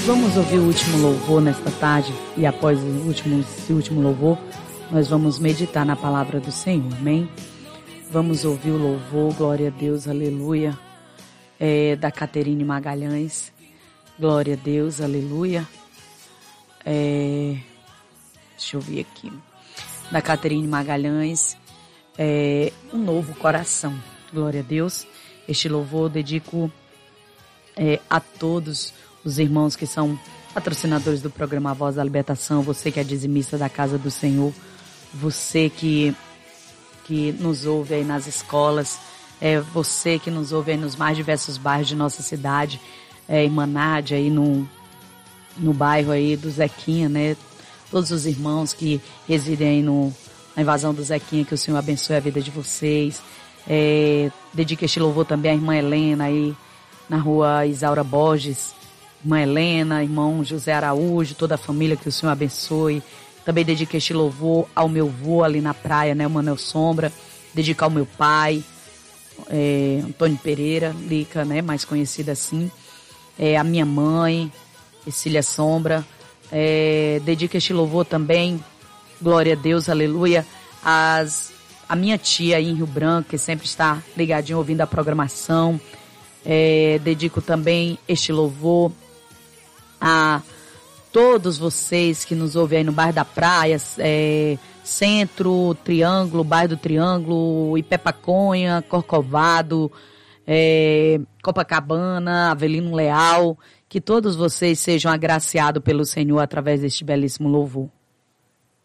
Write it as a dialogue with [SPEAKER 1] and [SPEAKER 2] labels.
[SPEAKER 1] Vamos ouvir o último louvor nesta tarde e após esse último louvor, nós vamos meditar na palavra do Senhor, amém? Vamos ouvir o louvor, glória a Deus, aleluia, da Caterine Magalhães, glória a Deus, aleluia, deixa eu ver aqui, da Caterine Magalhães, um novo coração, glória a Deus. Este louvor eu dedico a todos os irmãos que são patrocinadores do programa Voz da Libertação, você que é dizimista da Casa do Senhor, você que nos ouve aí nas escolas, você que nos ouve aí nos mais diversos bairros de nossa cidade, irmã Nádia aí no bairro aí do Zequinha, né? Todos os irmãos que residem aí na invasão do Zequinha, que o Senhor abençoe a vida de vocês. Dedico este louvor também à irmã Helena aí na rua Isaura Borges, irmã Helena, irmão José Araújo, toda a família, que o Senhor abençoe. Também dedico este louvor ao meu avô ali na praia, né, o Manuel Sombra. Dedico ao meu pai, Antônio Pereira, Lica, né, mais conhecida assim. A minha mãe, Cecília Sombra. Dedico este louvor também, glória a Deus, aleluia, a minha tia aí em Rio Branco, que sempre está ligadinho ouvindo a programação. Dedico também este louvor a todos vocês que nos ouvem aí no bairro da Praia, Centro, Triângulo, bairro do Triângulo, Ipepaconha, Corcovado, Copacabana, Avelino Leal, que todos vocês sejam agraciados pelo Senhor através deste belíssimo louvor.